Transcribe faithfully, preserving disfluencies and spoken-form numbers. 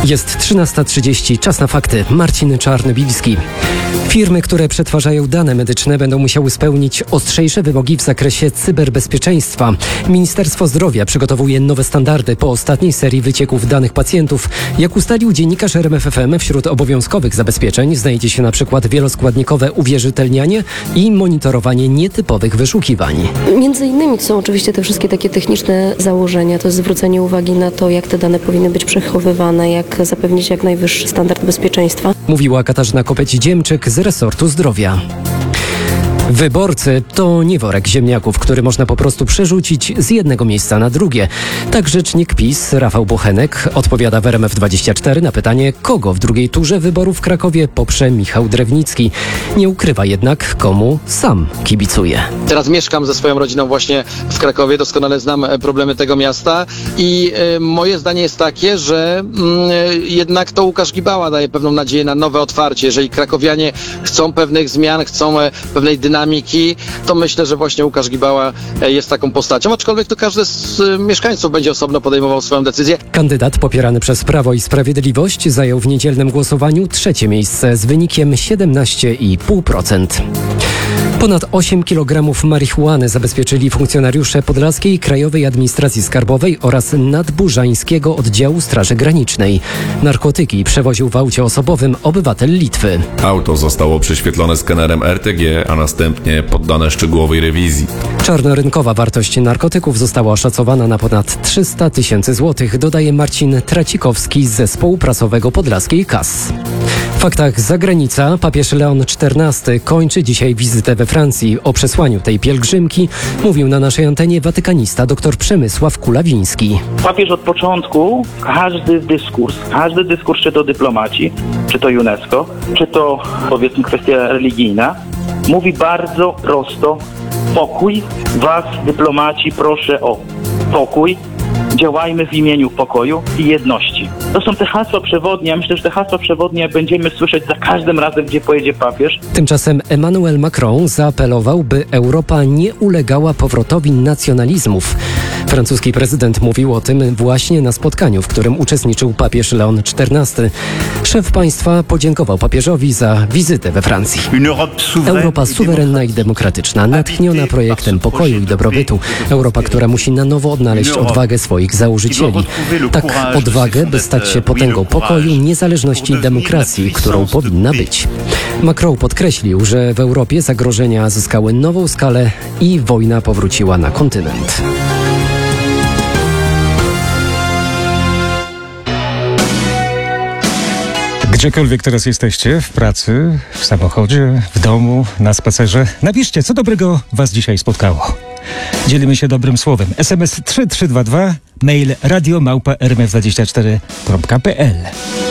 Jest trzynasta trzydzieści, czas na fakty. Marcin Czarnobilski. Firmy, które przetwarzają dane medyczne, będą musiały spełnić ostrzejsze wymogi w zakresie cyberbezpieczeństwa. Ministerstwo Zdrowia przygotowuje nowe standardy po ostatniej serii wycieków danych pacjentów. Jak ustalił dziennikarz R M F F M, wśród obowiązkowych zabezpieczeń znajdzie się na przykład wieloskładnikowe uwierzytelnianie i monitorowanie nietypowych wyszukiwań. Między innymi są oczywiście te wszystkie takie techniczne założenia, to jest zwrócenie uwagi na to, jak te dane powinny być przechowywane, jak zapewnić jak najwyższy standard bezpieczeństwa. Mówiła Katarzyna Kopeć-Dziemczyk z resortu zdrowia. Wyborcy to nie worek ziemniaków, który można po prostu przerzucić z jednego miejsca na drugie. Tak rzecznik PiS Rafał Bochenek odpowiada w R M F dwadzieścia cztery na pytanie, kogo w drugiej turze wyborów w Krakowie poprze Michał Drewnicki. Nie ukrywa jednak, komu sam kibicuje. Teraz mieszkam ze swoją rodziną właśnie w Krakowie, doskonale znam problemy tego miasta i y, moje zdanie jest takie, że y, jednak to Łukasz Gibała daje pewną nadzieję na nowe otwarcie. Jeżeli krakowianie chcą pewnych zmian, chcą y, pewnej dynamiki, to myślę, że właśnie Łukasz Gibała jest taką postacią, aczkolwiek to każdy z mieszkańców będzie osobno podejmował swoją decyzję. Kandydat popierany przez Prawo i Sprawiedliwość zajął w niedzielnym głosowaniu trzecie miejsce z wynikiem siedemnaście i pół procent. Ponad osiem kilogramów marihuany zabezpieczyli funkcjonariusze Podlaskiej Krajowej Administracji Skarbowej oraz Nadburzańskiego Oddziału Straży Granicznej. Narkotyki przewoził w aucie osobowym obywatel Litwy. Auto zostało prześwietlone skanerem R T G, a następnie poddane szczegółowej rewizji. Czarnorynkowa wartość narkotyków została oszacowana na ponad trzysta tysięcy złotych, dodaje Marcin Tracikowski z zespołu prasowego Podlaskiej K A S. W faktach zagranica papież Leon czternasty kończy dzisiaj wizytę we Francji. O przesłaniu tej pielgrzymki mówił na naszej antenie watykanista dr Przemysław Kulawiński. Papież od początku, każdy dyskurs, każdy dyskurs, czy to dyplomaci, czy to UNESCO, czy to powiedzmy kwestia religijna, mówi bardzo prosto: pokój, was dyplomaci proszę o pokój, działajmy w imieniu pokoju i jedności. To są te hasła przewodnie. Myślę, że te hasła przewodnie będziemy słyszeć za każdym razem, gdzie pojedzie papież. Tymczasem Emmanuel Macron zaapelował, by Europa nie ulegała powrotowi nacjonalizmów. Francuski prezydent mówił o tym właśnie na spotkaniu, w którym uczestniczył papież Leon czternasty. Szef państwa podziękował papieżowi za wizytę we Francji. Europa suwerenna i demokratyczna, natchniona projektem pokoju i dobrobytu. Europa, która musi na nowo odnaleźć odwagę swoich założycieli. Tak, odwagę, by stać się potęgą pokoju, niezależności i demokracji, którą powinna być. Macron podkreślił, że w Europie zagrożenia zyskały nową skalę i wojna powróciła na kontynent. Gdziekolwiek teraz jesteście, w pracy, w samochodzie, w domu, na spacerze, napiszcie, co dobrego was dzisiaj spotkało. Dzielimy się dobrym słowem. S M S trzy trzy dwa dwa, mail radio małpa r m f dwadzieścia cztery kropka p l.